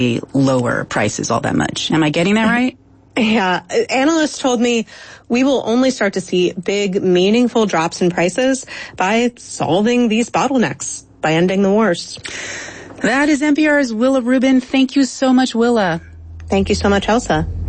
lower prices all that much. Am I getting that right? Yeah. Analysts told me we will only start to see big, meaningful drops in prices by solving these bottlenecks, by ending the wars. That is NPR's Willa Rubin. Thank you so much, Willa. Thank you so much, Elsa.